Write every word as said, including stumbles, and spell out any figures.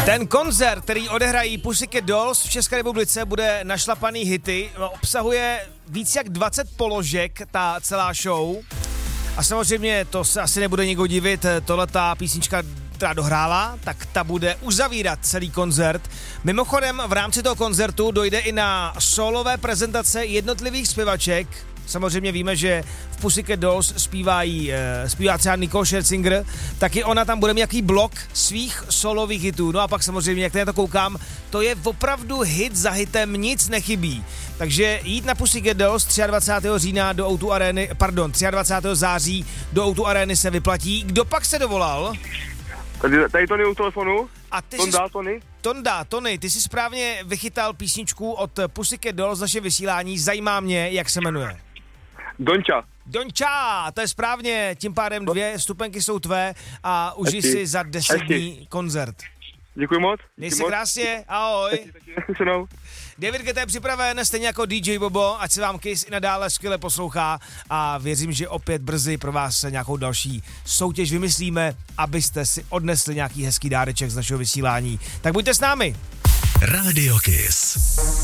Ten koncert, který odehrají Pussycat Dolls v České republice, bude našlapaný hity, obsahuje víc jak dvacet položek, ta celá show. A samozřejmě to se asi nebude nikdo divit, tohletá písnička, která dohrála, tak ta bude uzavírat celý koncert. Mimochodem v rámci toho koncertu dojde i na solové prezentace jednotlivých zpěvaček. Samozřejmě víme, že v Pussycat Dolls zpívají, zpívá třeba Nicole Scherzinger, taky ona tam bude mít jaký blok svých solových hitů. No a pak samozřejmě, jak na to koukám, to je opravdu hit za hitem, nic nechybí. Takže jít na Pussycat Dolls dvacátého třetího října do O dva Areny, pardon, dvacátého třetího září do O dva Areny se vyplatí. Kdo pak se dovolal? Tady, tady Tony u telefonu. A ty Tonda, jsi, Tony. Tonda, Tony, ty jsi správně vychytal písničku od Pussycat Dolls z naše vysílání. Zajímá mě, jak se jmenuje. Donča. Donča, to je správně, tím pádem dvě stupenky jsou tvé a užij Hezky. si za deset Hezky. dní koncert. Děkuji moc. Měj Děkuji se moc. krásně, ahoj. Ahoj. David Guetta je připraven, stejně jako D J Bobo, ať se vám Kiss i nadále skvěle poslouchá a věřím, že opět brzy pro vás nějakou další soutěž vymyslíme, abyste si odnesli nějaký hezký dáreček z našeho vysílání. Tak buďte s námi. Radio Kiss.